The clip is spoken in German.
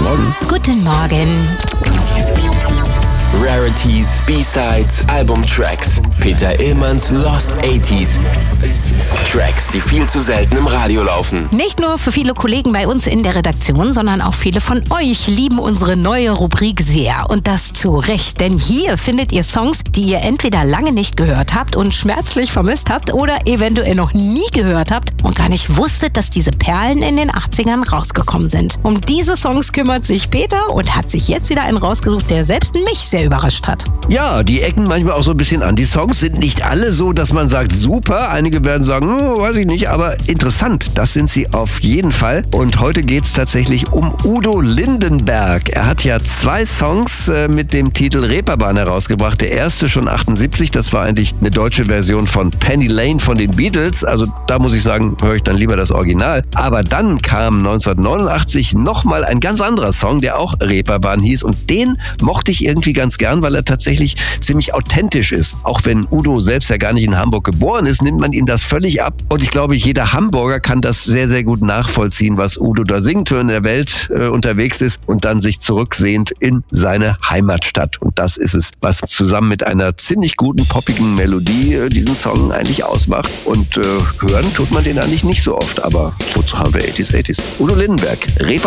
Morgen. Guten Morgen. Rarities, B-Sides, Albumtracks. Peter Illmanns Lost 80s. Tracks, die viel zu selten im Radio laufen. Nicht nur für viele Kollegen bei uns in der Redaktion, sondern auch viele von euch lieben unsere neue Rubrik sehr. Und das zu Recht, denn hier findet ihr Songs, die ihr entweder lange nicht gehört habt und schmerzlich vermisst habt oder eventuell noch nie gehört habt und gar nicht wusstet, dass diese Perlen in den 80ern rausgekommen sind. Um diese Songs kümmert sich Peter und hat sich jetzt wieder einen rausgesucht, der selbst mich sehr überrascht hat. Ja, die ecken manchmal auch so ein bisschen an. Die Songs sind nicht alle so, dass man sagt, super. Einige werden sagen, weiß ich nicht, aber interessant. Das sind sie auf jeden Fall. Und heute geht es tatsächlich um Udo Lindenberg. Er hat ja 2 Songs mit dem Titel Reeperbahn herausgebracht. Der erste schon 78, das war eigentlich eine deutsche Version von Penny Lane von den Beatles. Also da muss ich sagen, höre ich dann lieber das Original. Aber dann kam 1989 nochmal ein ganz anderer Song, der auch Reeperbahn hieß. Und den mochte ich irgendwie ganz gern, weil er tatsächlich ziemlich authentisch ist. Auch wenn Udo selbst ja gar nicht in Hamburg geboren ist, nimmt man ihm das völlig ab. Und ich glaube, jeder Hamburger kann das sehr, sehr gut nachvollziehen, was Udo da singt, wenn er in der Welt unterwegs ist und dann sich zurücksehnt in seine Heimatstadt. Und das ist es, was zusammen mit einer ziemlich guten, poppigen Melodie diesen Song eigentlich ausmacht. Und hören tut man den eigentlich nicht so oft, aber wozu haben wir 80s? Udo Lindenberg, Reeperbahn.